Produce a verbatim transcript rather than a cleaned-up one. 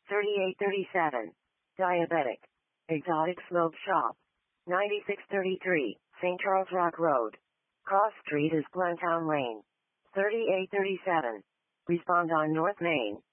thirty-eight thirty-seven. Diabetic. Exotic Smoke Shop. ninety-six thirty-three, Saint Charles Rock Road. Cross Street is Glentown Lane. thirty-eight thirty-seven. Respond on North Main.